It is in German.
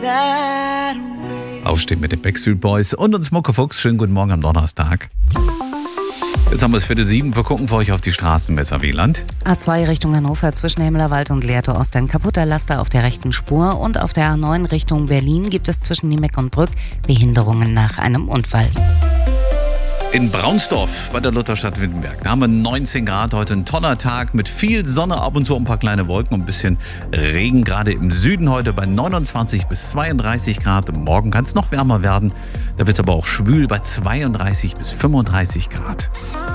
Aufstehen mit den Backstreet Boys und uns Mucke Fuchs. Schönen guten Morgen am Donnerstag. Jetzt haben wir es 6:45. Wir gucken für euch auf die Straßen Messer-Wieland. A2 Richtung Hannover zwischen Hemlerwald und Lehrte Ost ein kaputter Laster auf der rechten Spur. Und auf der A9 Richtung Berlin gibt es zwischen Niemeck und Brück Behinderungen nach einem Unfall. In Braunsdorf bei der Lutherstadt Wittenberg. Da haben wir 19 Grad, heute ein toller Tag mit viel Sonne, ab und zu ein paar kleine Wolken und ein bisschen Regen. Gerade im Süden heute bei 29 bis 32 Grad. Morgen kann es noch wärmer werden. Da wird es aber auch schwül bei 32 bis 35 Grad.